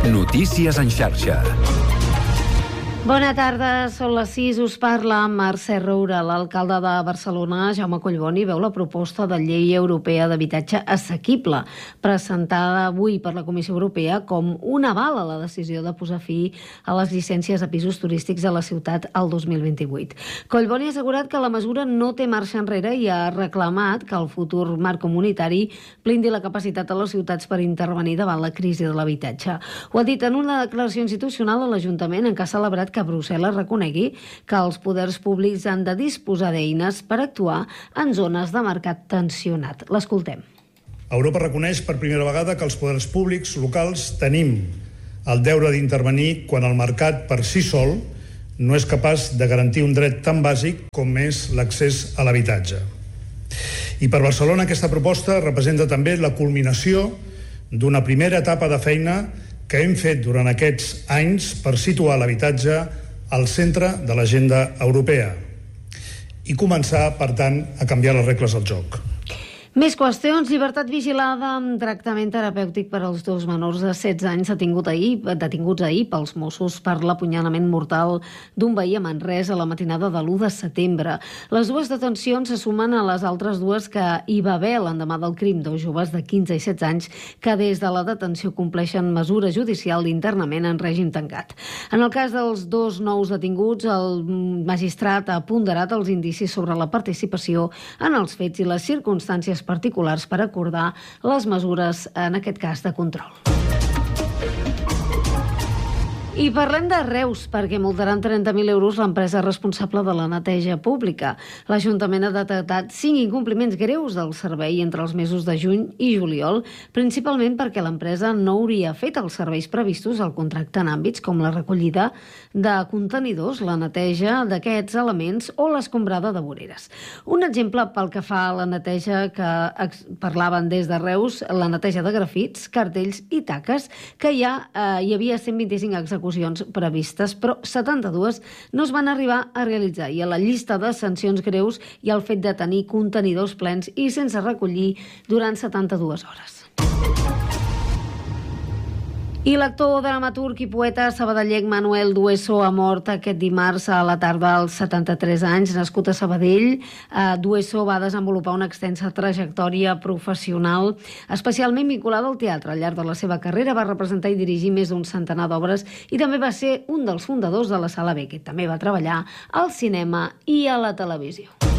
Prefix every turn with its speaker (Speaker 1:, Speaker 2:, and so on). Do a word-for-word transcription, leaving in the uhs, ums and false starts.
Speaker 1: Notícies en xarxa.
Speaker 2: Bona tarda, són les sis, us parla Mercè Roura. L'alcalde de Barcelona, Jaume Collboni, veu la proposta de llei europea d'habitatge assequible, presentada avui per la Comissió Europea com un aval a la decisió de posar fi a les llicències de pisos turístics a la ciutat el dos mil vint-i-vuit. Collboni ha assegurat que la mesura no té marxa enrere i ha reclamat que el futur marc comunitari blindi la capacitat de les ciutats per intervenir davant la crisi de l'habitatge. Ho ha dit en una declaració institucional a l'Ajuntament, en què ha celebrat que Brussel·les reconegui que els poders públics han de disposar d'eines per actuar en zones de mercat tensionat. L'escoltem.
Speaker 3: Europa reconeix per primera vegada que els poders públics locals tenim el deure d'intervenir quan el mercat per si sol no és capaç de garantir un dret tan bàsic com és l'accés a l'habitatge. I per Barcelona aquesta proposta representa també la culminació d'una primera etapa de feina que hem fet durant aquests anys per situar l'habitatge al centre de l'agenda europea i començar, per tant, a canviar les regles del joc.
Speaker 2: Més qüestions. Llibertat vigilada amb tractament terapèutic per als dos menors de setze anys detingut ahir, detinguts ahir pels Mossos per l'apunyalament mortal d'un veí a Manresa a la matinada de l'u de setembre. Les dues detencions se sumen a les altres dues que hi va haver l'endemà del crim, dos joves de quinze i setze anys que des de la detenció compleixen mesura judicial d'internament en règim tancat. En el cas dels dos nous detinguts, el magistrat ha ponderat els indicis sobre la participació en els fets i les circumstàncies particulars per acordar les mesures, en aquest cas, de control. I parlem de Reus, perquè multaran trenta mil euros l'empresa responsable de la neteja pública. L'Ajuntament ha detectat cinc incompliments greus del servei entre els mesos de juny i juliol, principalment perquè l'empresa no hauria fet els serveis previstos al contracte en àmbits com la recollida de contenidors, la neteja d'aquests elements o l'escombrada de voreres. Un exemple pel que fa a la neteja que parlaven des de Reus, la neteja de grafits, cartells i taques, que ja eh, hi havia cent vint-i-cinc execucions previstes, però setanta-dues no es van arribar a realitzar. I a la llista de sancions greus hi ha el fet de tenir contenidors plens i sense recollir durant setanta-dues hores. I l'actor, dramaturg i poeta sabadellenc Manuel Dueso ha mort aquest dimarts a la tarda als setanta-tres anys. Nascut a Sabadell, Dueso va desenvolupar una extensa trajectòria professional, especialment vinculada al teatre. Al llarg de la seva carrera va representar i dirigir més d'un centenar d'obres i també va ser un dels fundadors de la Sala B, que també va treballar al cinema i a la televisió.